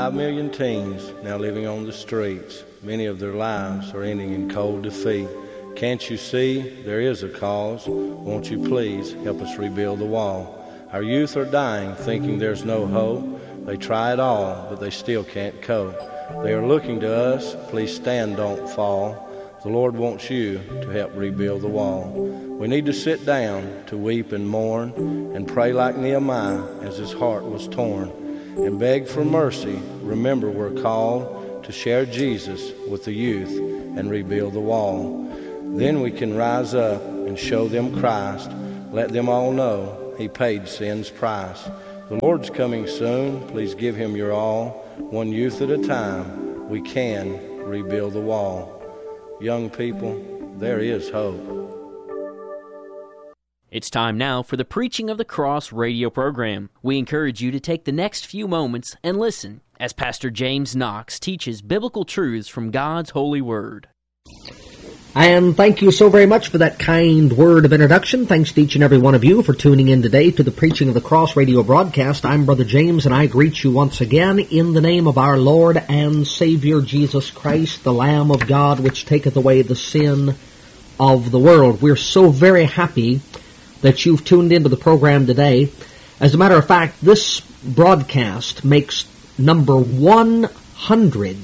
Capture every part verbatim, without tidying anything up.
Five million teens now living on the streets. Many of their lives are ending in cold defeat. Can't you see there is a cause? Won't you please help us rebuild the wall? Our youth are dying, thinking there's no hope. They try it all, but they still can't cope. They are looking to us. Please stand, don't fall. The Lord wants you to help rebuild the wall. We need to sit down to weep and mourn and pray like Nehemiah as his heart was torn, and beg for mercy. Remember, we're called to share Jesus with the youth and rebuild the wall. Then we can rise up and show them Christ. Let them all know he paid sin's price. The Lord's coming soon. Please give him your all. One youth at a time, we can rebuild the wall. Young people, there is hope. It's time now for the Preaching of the Cross radio program. We encourage you to take the next few moments and listen as Pastor James Knox teaches biblical truths from God's holy word. And thank you so very much for that kind word of introduction. Thanks to each and every one of you for tuning in today to the Preaching of the Cross radio broadcast. I'm Brother James, and I greet you once again in the name of our Lord and Savior Jesus Christ, the Lamb of God, which taketh away the sin of the world. We're so very happy that you've tuned into the program today. As a matter of fact, this broadcast makes number one hundred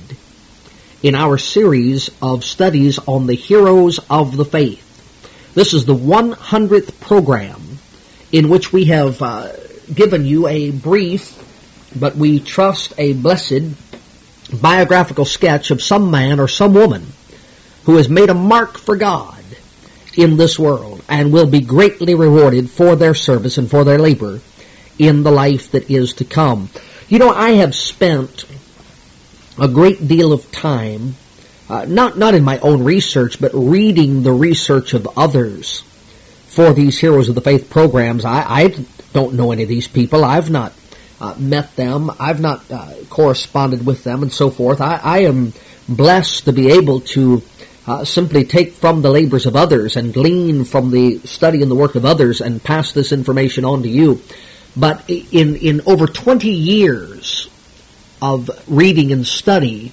in our series of studies on the heroes of the faith. This is the one hundredth program in which we have uh, given you a brief, but we trust a blessed biographical sketch of some man or some woman who has made a mark for God in this world and will be greatly rewarded for their service and for their labor in the life that is to come. You know, I have spent a great deal of time, uh, not not in my own research, but reading the research of others for these Heroes of the Faith programs. I, I don't know any of these people. I've not uh, met them. I've not uh, corresponded with them and so forth. I, I am blessed to be able to uh, simply take from the labors of others and glean from the study and the work of others and pass this information on to you. But in, in over twenty years of reading and study,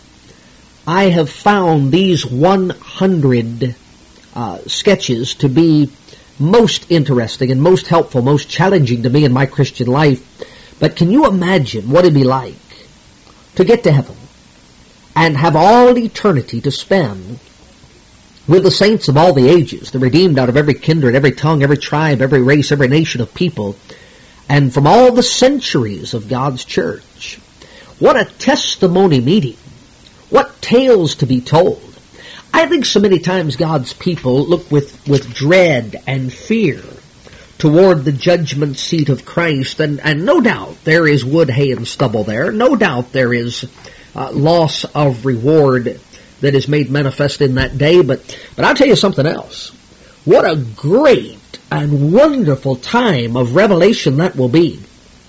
I have found these one hundred uh, sketches to be most interesting and most helpful, most challenging to me in my Christian life. But can you imagine what it'd be like to get to heaven and have all eternity to spend with the saints of all the ages, the redeemed out of every kindred, every tongue, every tribe, every race, every nation of people, and from all the centuries of God's church? What a testimony meeting. What tales to be told. I think so many times God's people look with, with dread and fear toward the judgment seat of Christ, and, and no doubt there is wood, hay, and stubble there. No doubt there is uh, loss of reward that is made manifest in that day, but, but I'll tell you something else. What a great and wonderful time of revelation that will be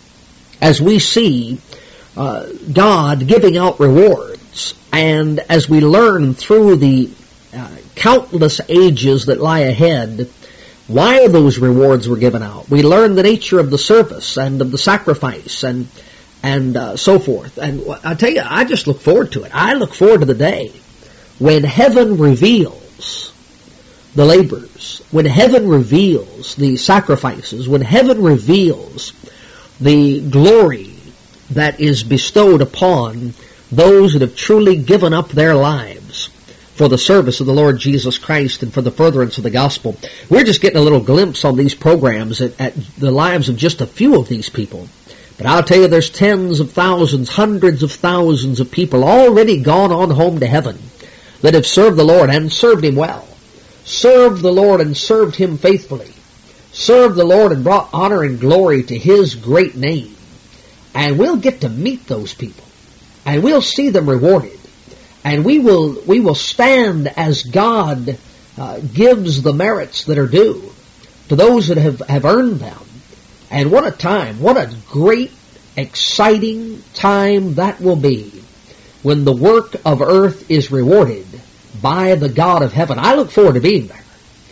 as we see Uh, God giving out rewards, and as we learn through the uh, countless ages that lie ahead why those rewards were given out. We learn the nature of the service and of the sacrifice and and uh, so forth. And I tell you, I just look forward to it. I look forward to the day when heaven reveals the labors, when heaven reveals the sacrifices, when heaven reveals the glory that is bestowed upon those that have truly given up their lives for the service of the Lord Jesus Christ and for the furtherance of the gospel. We're just getting a little glimpse on these programs at, at the lives of just a few of these people. But I'll tell you, there's tens of thousands, hundreds of thousands of people already gone on home to heaven that have served the Lord and served Him well. Served the Lord and served Him faithfully. Served the Lord and brought honor and glory to His great name. And we'll get to meet those people. And we'll see them rewarded. And we will we will stand as God uh, gives the merits that are due to those that have, have earned them. And what a time, what a great, exciting time that will be when the work of earth is rewarded by the God of heaven. I look forward to being there.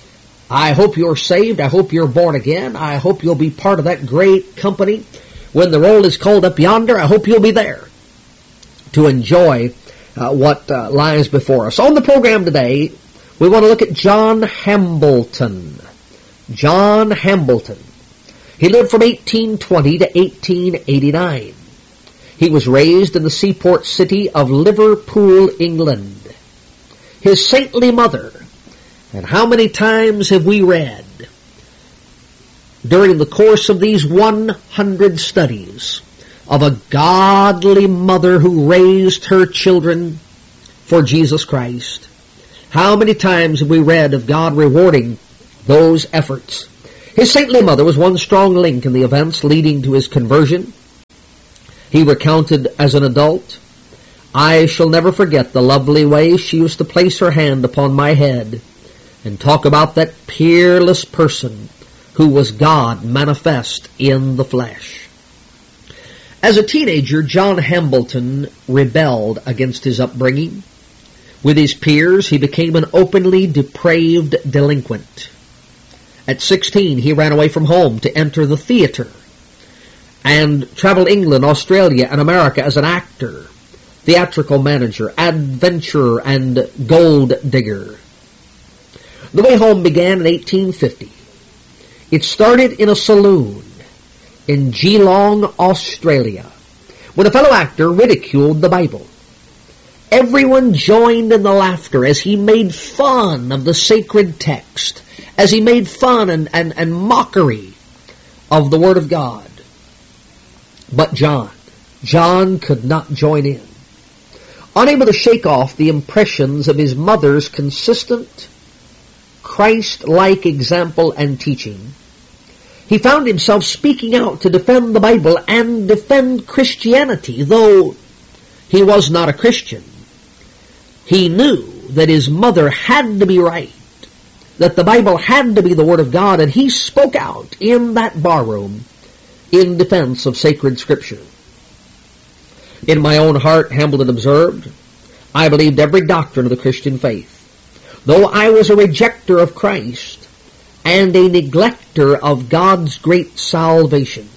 I hope you're saved. I hope you're born again. I hope you'll be part of that great company. When the roll is called up yonder, I hope you'll be there. to enjoy uh, what uh, lies before us. On the program today, we want to look at John Hambleton. John Hambleton. He lived from eighteen twenty to eighteen eighty-nine. He was raised in the seaport city of Liverpool, England. His saintly mother, and how many times have we read during the course of these one hundred studies of a godly mother who raised her children for Jesus Christ? How many times have we read of God rewarding those efforts? His saintly mother was one strong link in the events leading to his conversion. He recounted as an adult, "I shall never forget the lovely way she used to place her hand upon my head and talk about that peerless person who was God manifest in the flesh." As a teenager, John Hambleton rebelled against his upbringing. With his peers, he became an openly depraved delinquent. At sixteen, he ran away from home to enter the theater and traveled England, Australia, and America as an actor, theatrical manager, adventurer, and gold digger. The way home began in eighteen fifty. It started in a saloon in Geelong, Australia, when a fellow actor ridiculed the Bible. Everyone joined in the laughter as he made fun of the sacred text, as he made fun and, and, and mockery of the Word of God. But John, John could not join in. Unable to shake off the impressions of his mother's consistent, Christ-like example and teaching, he found himself speaking out to defend the Bible and defend Christianity, though he was not a Christian. He knew that his mother had to be right, that the Bible had to be the Word of God, and he spoke out in that barroom in defense of sacred Scripture. In my own heart, Hambleton observed, I believed every doctrine of the Christian faith, though I was a rejecter of Christ and a neglecter of God's great salvation.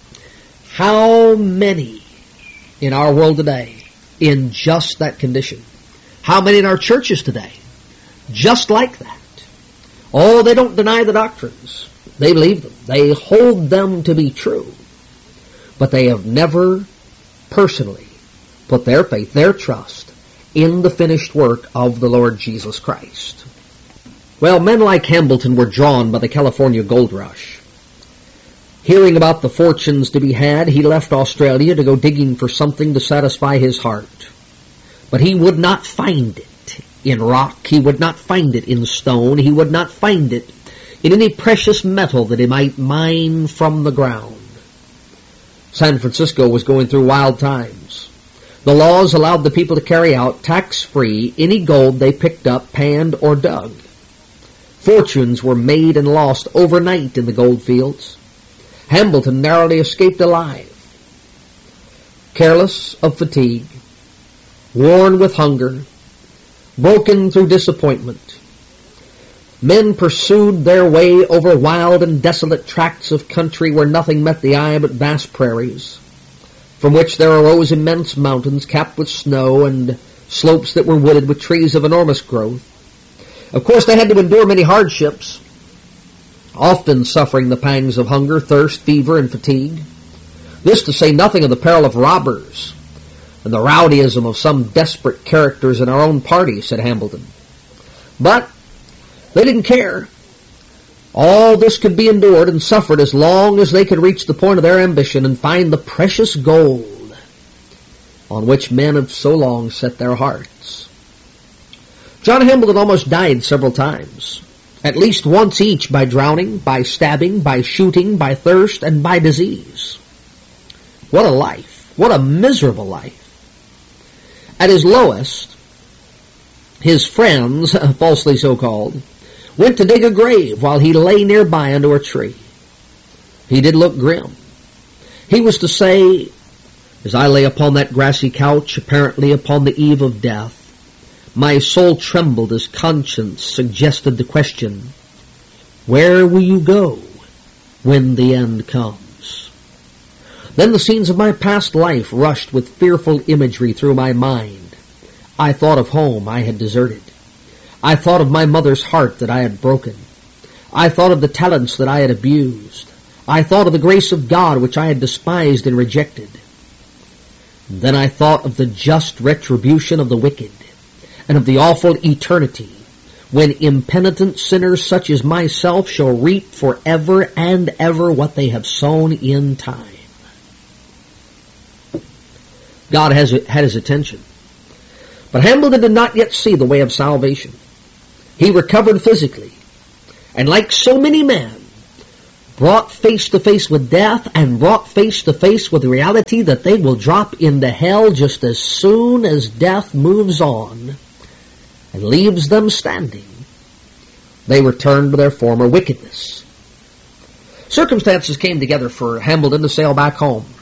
How many in our world today in just that condition? How many in our churches today just like that? Oh, they don't deny the doctrines. They believe them. They hold them to be true. But they have never personally put their faith, their trust, in the finished work of the Lord Jesus Christ. Well, men like Hambleton were drawn by the California gold rush. Hearing about the fortunes to be had, he left Australia to go digging for something to satisfy his heart. But he would not find it in rock. He would not find it in stone. He would not find it in any precious metal that he might mine from the ground. San Francisco was going through wild times. The laws allowed the people to carry out, tax-free, any gold they picked up, panned, or dug. Fortunes were made and lost overnight in the gold fields. Hambleton narrowly escaped alive. Careless of fatigue, worn with hunger, broken through disappointment, men pursued their way over wild and desolate tracts of country where nothing met the eye but vast prairies, from which there arose immense mountains capped with snow and slopes that were wooded with trees of enormous growth. Of course, they had to endure many hardships, often suffering the pangs of hunger, thirst, fever, and fatigue. This to say nothing of the peril of robbers and the rowdyism of some desperate characters in our own party, said Hambleton. But they didn't care. All this could be endured and suffered as long as they could reach the point of their ambition and find the precious gold on which men have so long set their hearts. John Hambleton almost died several times, at least once each by drowning, by stabbing, by shooting, by thirst, and by disease. What a life. What a miserable life. At his lowest, his friends, falsely so-called, went to dig a grave while he lay nearby under a tree. He did look grim. He was to say, as I lay upon that grassy couch, apparently upon the eve of death, my soul trembled as conscience suggested the question, where will you go when the end comes? Then the scenes of my past life rushed with fearful imagery through my mind. I thought of home I had deserted. I thought of my mother's heart that I had broken. I thought of the talents that I had abused. I thought of the grace of God which I had despised and rejected. Then I thought of the just retribution of the wicked, and of the awful eternity, when impenitent sinners such as myself shall reap forever and ever what they have sown in time. God has had his attention. But Hambledon did not yet see the way of salvation. He recovered physically, and like so many men, brought face to face with death and brought face to face with the reality that they will drop into hell just as soon as death moves on and leaves them standing. They returned to their former wickedness. Circumstances came together for Hambledon to sail back home.